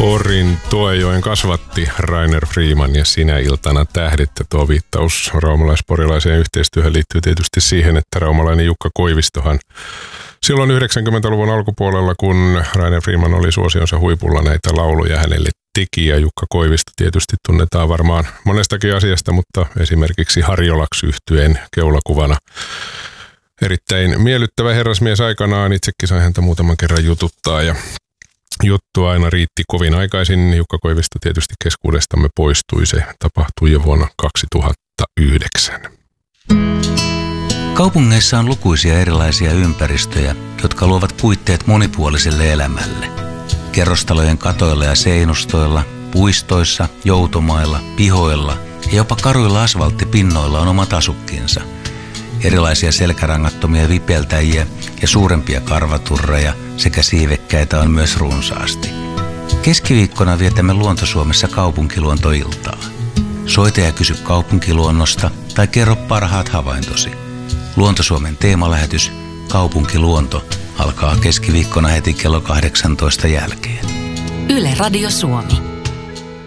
Porin Tuojoen kasvatti Rainer Freeman ja Sinä iltana tähdit. Ja tuo viittaus raumalais-porilaiseen yhteistyöhön liittyy tietysti siihen, että raumalainen Jukka Koivistohan silloin 90-luvun alkupuolella, kun Rainer Freeman oli suosionsa huipulla, näitä lauluja hänelle teki. Ja Jukka Koivisto tietysti tunnetaan varmaan monestakin asiasta, mutta esimerkiksi Harjolaks-yhtyeen keulakuvana. Erittäin miellyttävä herrasmies aikanaan. Itsekin sain häntä muutaman kerran jututtaa ja juttu aina riitti kovin aikaisin. Jukka Koivisto tietysti keskuudestamme poistui. Se tapahtui jo vuonna 2009. Kaupungeissa on lukuisia erilaisia ympäristöjä, jotka luovat puitteet monipuoliselle elämälle. Kerrostalojen katoilla ja seinustoilla, puistoissa, joutomailla, pihoilla ja jopa karuilla asfalttipinnoilla on omat asukkinsa. Erilaisia selkärangattomia vipeltäjiä ja suurempia karvaturreja sekä siivekkäitä on myös runsaasti. Keskiviikkona vietämme Luonto-Suomessa kaupunkiluontoiltaa. Soita ja kysy kaupunkiluonnosta tai kerro parhaat havaintosi. Luonto-Suomen teemalähetys Kaupunkiluonto alkaa keskiviikkona heti kello 18 jälkeen. Yle Radio Suomi.